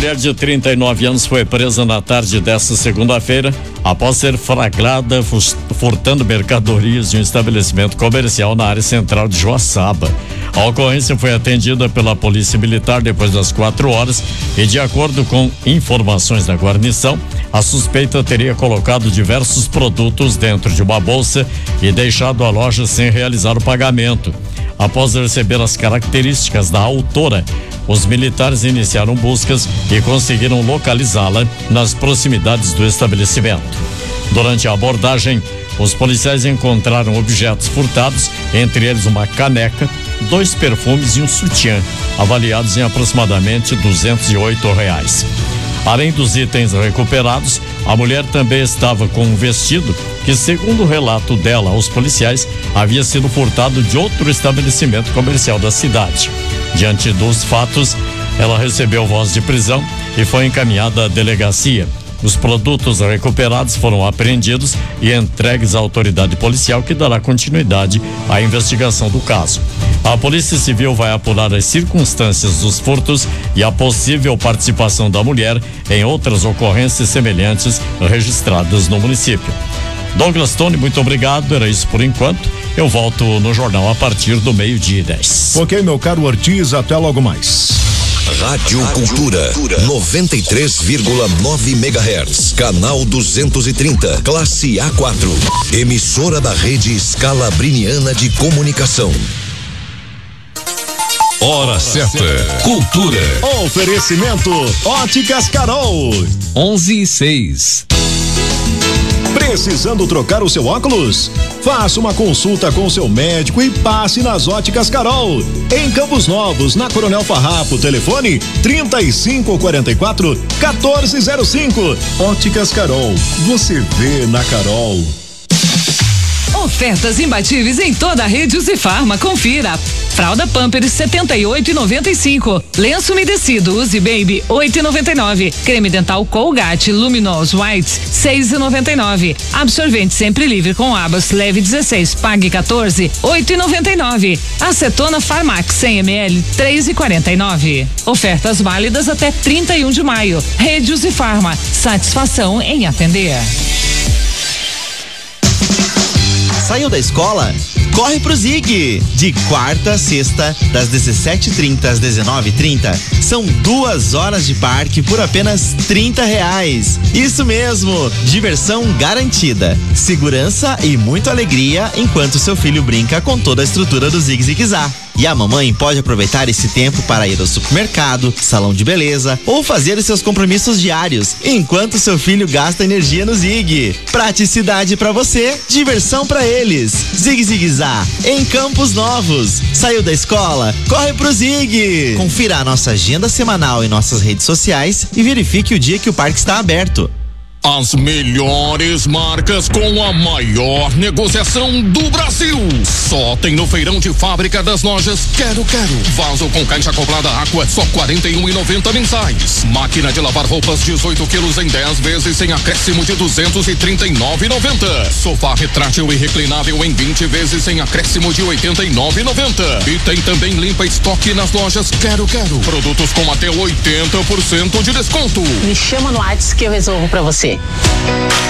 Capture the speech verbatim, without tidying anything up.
mulher de trinta e nove anos foi presa na tarde desta segunda-feira após ser flagrada furtando mercadorias de um estabelecimento comercial na área central de Joaçaba. A ocorrência foi atendida pela Polícia Militar depois das quatro horas e, de acordo com informações da guarnição, a suspeita teria colocado diversos produtos dentro de uma bolsa e deixado a loja sem realizar o pagamento. Após receber as características da autora, os militares iniciaram buscas e conseguiram localizá-la nas proximidades do estabelecimento. Durante a abordagem, os policiais encontraram objetos furtados, entre eles uma caneca, dois perfumes e um sutiã, avaliados em aproximadamente duzentos e oito reais. Além dos itens recuperados, a mulher também estava com um vestido que, segundo o relato dela aos policiais, havia sido furtado de outro estabelecimento comercial da cidade. Diante dos fatos, ela recebeu voz de prisão e foi encaminhada à delegacia. Os produtos recuperados foram apreendidos e entregues à autoridade policial, que dará continuidade à investigação do caso. A Polícia Civil vai apurar as circunstâncias dos furtos e a possível participação da mulher em outras ocorrências semelhantes registradas no município. Douglas Tony, muito obrigado, era isso por enquanto. Eu volto no jornal a partir do meio-dia e dez. Ok, meu caro Ortiz, até logo mais. Rádio Cultura, noventa e três vírgula nove megahertz, canal duzentos e trinta, classe A quatro, emissora da rede Scalabriniana de Comunicação. Hora certa, cultura. Oferecimento Óticas Carol. onze e seis. Precisando trocar o seu óculos? Faça uma consulta com seu médico e passe nas Óticas Carol. Em Campos Novos, na Coronel Farrapo, telefone trinta e cinco quarenta e quatro, quatorze zero cinco. Óticas Carol, você vê na Carol. Ofertas imbatíveis em toda a rede Uzifarma, confira. Fralda Pampers setenta e oito e noventa e cinco. Lenço umedecido Uzi Baby oito e noventa e nove. Creme dental Colgate Luminous White seis e noventa e nove. Absorvente Sempre Livre com abas leve dezesseis, pague quatorze, oito e noventa e nove. Acetona Farmax cem mililitros três e quarenta e nove. Ofertas válidas até trinta e um de maio. Rede Uzifarma, satisfação em atender. Saiu da escola? Corre pro Zig! De quarta a sexta, das dezessete e trinta às dezenove e trinta, são duas horas de parque por apenas trinta reais. Isso mesmo, diversão garantida, segurança e muita alegria enquanto seu filho brinca com toda a estrutura do Zig Zig-Zá. E a mamãe pode aproveitar esse tempo para ir ao supermercado, salão de beleza ou fazer os seus compromissos diários, enquanto seu filho gasta energia no Zig. Praticidade para você, diversão para eles. Zig Zig-Zá, em Campos Novos. Saiu da escola? Corre pro Zig! Confira a nossa agenda semanal em nossas redes sociais e verifique o dia que o parque está aberto. As melhores marcas com a maior negociação do Brasil. Só tem no feirão de fábrica das lojas Quero Quero. Vaso com caixa acoplada Aqua, só quarenta e um e noventa mensais. Máquina de lavar roupas dezoito quilos em dez vezes sem acréscimo de duzentos e trinta e nove e noventa. Sofá retrátil e reclinável em vinte vezes sem acréscimo de oitenta e nove e noventa. E tem também limpa estoque nas lojas Quero Quero. Produtos com até oitenta por cento de desconto. Me chama no WhatsApp que eu resolvo pra você.